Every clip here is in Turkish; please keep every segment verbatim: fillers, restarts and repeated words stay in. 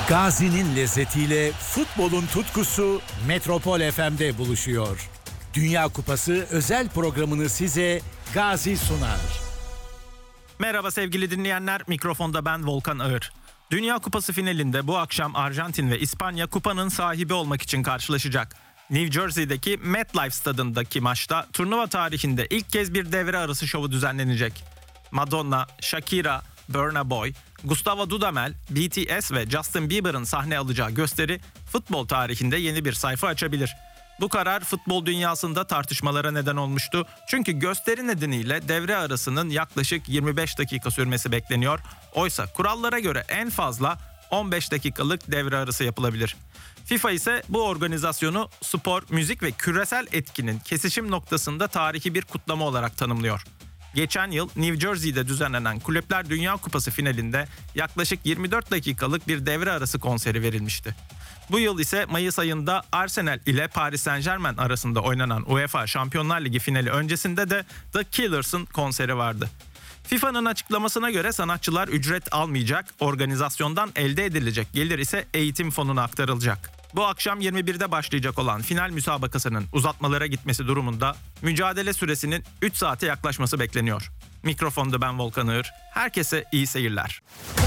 Gazi'nin lezzetiyle futbolun tutkusu Metropol F M'de buluşuyor. Dünya Kupası özel programını size Gazi sunar. Merhaba sevgili dinleyenler, mikrofonda ben Volkan Ağır. Dünya Kupası finalinde bu akşam Arjantin ve İspanya kupanın sahibi olmak için karşılaşacak. New Jersey'deki MetLife stadındaki maçta turnuva tarihinde ilk kez bir devre arası şovu düzenlenecek. Madonna, Shakira, Burna Boy, Gustavo Dudamel, B T S ve Justin Bieber'ın sahne alacağı gösteri futbol tarihinde yeni bir sayfa açabilir. Bu karar futbol dünyasında tartışmalara neden olmuştu. Çünkü gösteri nedeniyle devre arasının yaklaşık yirmi beş dakika sürmesi bekleniyor. Oysa kurallara göre en fazla on beş dakikalık devre arası yapılabilir. FIFA ise bu organizasyonu spor, müzik ve küresel etkinin kesişim noktasında tarihi bir kutlama olarak tanımlıyor. Geçen yıl New Jersey'de düzenlenen Kulüpler Dünya Kupası finalinde yaklaşık yirmi dört dakikalık bir devre arası konseri verilmişti. Bu yıl ise Mayıs ayında Arsenal ile Paris Saint-Germain arasında oynanan UEFA Şampiyonlar Ligi finali öncesinde de The Killers'ın konseri vardı. FIFA'nın açıklamasına göre sanatçılar ücret almayacak, organizasyondan elde edilecek gelir ise eğitim fonuna aktarılacak. Bu akşam yirmi birde başlayacak olan final müsabakasının uzatmalara gitmesi durumunda mücadele süresinin üç saate yaklaşması bekleniyor. Mikrofonda ben Volkan Ağır. Herkese iyi seyirler.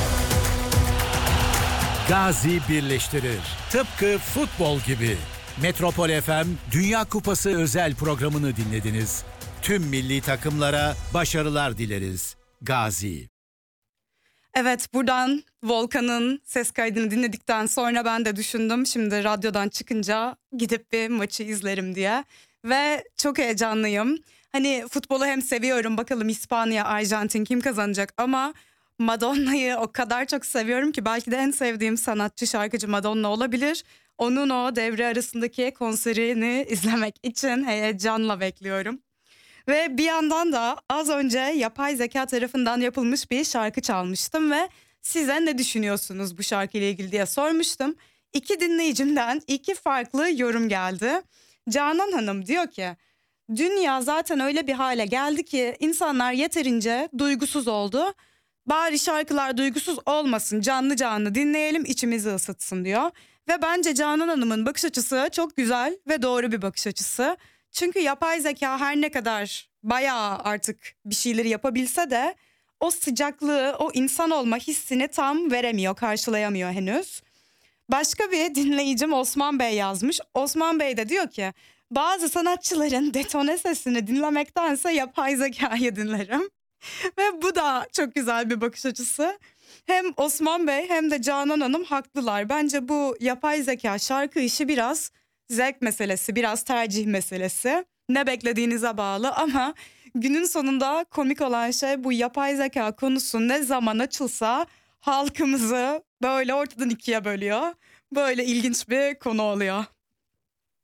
Gazi birleştirir. Tıpkı futbol gibi. Metropol F M Dünya Kupası özel programını dinlediniz. Tüm milli takımlara başarılar dileriz. Gazi. Evet, buradan Volkan'ın ses kaydını dinledikten sonra ben de düşündüm. Şimdi radyodan çıkınca gidip bir maçı izlerim diye. Ve çok heyecanlıyım. Hani futbolu hem seviyorum, bakalım İspanya, Arjantin kim kazanacak, ama Madonna'yı o kadar çok seviyorum ki belki de en sevdiğim sanatçı, şarkıcı Madonna olabilir. Onun o devre arasındaki konserini izlemek için heyecanla bekliyorum. Ve bir yandan da az önce yapay zeka tarafından yapılmış bir şarkı çalmıştım ve size ne düşünüyorsunuz bu şarkıyla ilgili diye sormuştum. İki dinleyicimden iki farklı yorum geldi. Canan Hanım diyor ki, dünya zaten öyle bir hale geldi ki insanlar yeterince duygusuz oldu. Bari şarkılar duygusuz olmasın, canlı canlı dinleyelim, içimizi ısıtsın diyor. Ve bence Canan Hanım'ın bakış açısı çok güzel ve doğru bir bakış açısı. Çünkü yapay zeka her ne kadar bayağı artık bir şeyleri yapabilse de o sıcaklığı, o insan olma hissini tam veremiyor, karşılayamıyor henüz. Başka bir dinleyicim Osman Bey yazmış. Osman Bey de diyor ki, bazı sanatçıların detone sesini dinlemektense yapay zekayı dinlerim. Ve bu da çok güzel bir bakış açısı. Hem Osman Bey hem de Canan Hanım haklılar. Bence bu yapay zeka şarkı işi biraz zevk meselesi, biraz tercih meselesi. Ne beklediğinize bağlı, ama günün sonunda komik olan şey, bu yapay zeka konusu ne zaman açılsa halkımızı böyle ortadan ikiye bölüyor. Böyle ilginç bir konu oluyor.